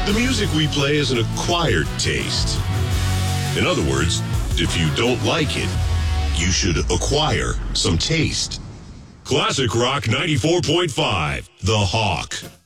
The music we play is an acquired taste. In other words, if you don't like it, you should acquire some taste. Classic Rock 94.5, The Hawk.